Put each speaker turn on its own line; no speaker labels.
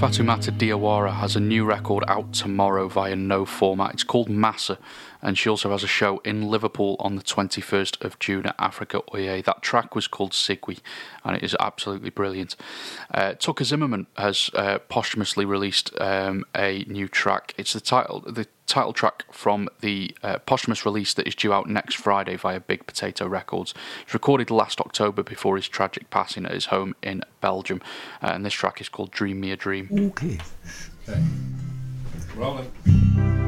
Fatoumata Diawara has a new record out tomorrow via No Format. It's called Massa, and she also has a show in Liverpool on the 21st of June at Africa Oye. That track was called Sigwi, and it is absolutely brilliant. Tucker Zimmerman has posthumously released a new track. It's the title track from the posthumous release that is due out next Friday via Big Potato Records. It's recorded last October before his tragic passing at his home in Belgium, and this track is called Dream Me a Dream.
Okay. Rolling.